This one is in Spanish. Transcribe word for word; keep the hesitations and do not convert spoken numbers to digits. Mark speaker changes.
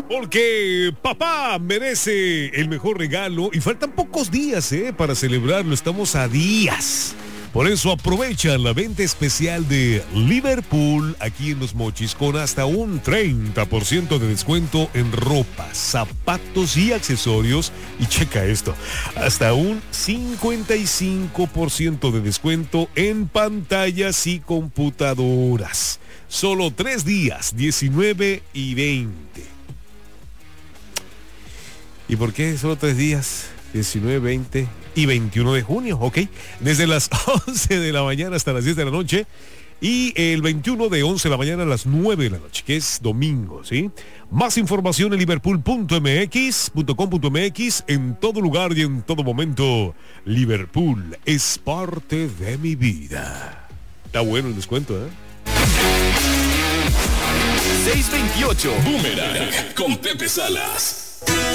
Speaker 1: Porque papá merece el mejor regalo y faltan pocos días eh, para celebrarlo. Estamos a días. Por eso aprovecha la venta especial de Liverpool aquí en Los Mochis con hasta un treinta por ciento de descuento en ropa, zapatos y accesorios. Y checa esto, hasta un cincuenta y cinco por ciento de descuento en pantallas y computadoras. Solo tres días, diecinueve y veinte. ¿Y por qué solo tres días? diecinueve, veinte y veintiuno de junio, ok. Desde las once de la mañana hasta las diez de la noche. Y el veintiuno de once de la mañana a las nueve de la noche, que es domingo, ¿sí? Más información en liverpool punto m x punto com punto m x. En todo lugar y en todo momento, Liverpool es parte de mi vida. Está bueno el descuento, ¿eh?
Speaker 2: seiscientos veintiocho Boomerang con Pepe Salas.